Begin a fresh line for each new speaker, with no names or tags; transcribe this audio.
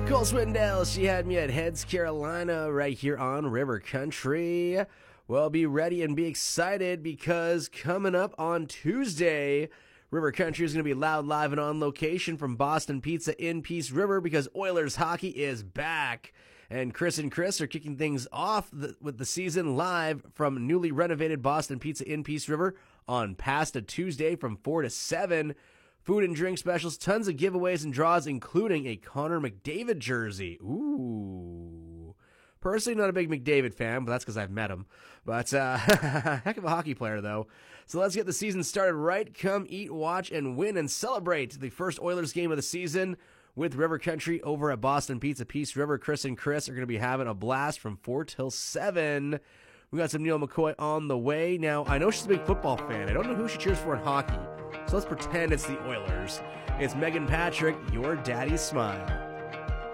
Cole Swindell, she had me at Heads, Carolina, right here on River Country. Well, be ready and be excited because coming up on Tuesday, River Country is going to be loud, live, and on location from Boston Pizza in Peace River because Oilers hockey is back. And Chris are kicking things off with the season live from newly renovated Boston Pizza in Peace River on Pasta Tuesday from 4 to 7. Food and drink specials, tons of giveaways and draws, including a Connor McDavid jersey. Ooh. Personally, not a big McDavid fan, but that's because I've met him. But heck of a hockey player, though. So let's get the season started right. Come eat, watch, and win and celebrate the first Oilers game of the season with River Country over at Boston Pizza Peace River. Chris are going to be having a blast from 4 till 7. We got some Neil McCoy on the way. Now, I know she's a big football fan. I don't know who she cheers for in hockey. So let's pretend it's the Oilers. It's Megan Patrick, your daddy's smile.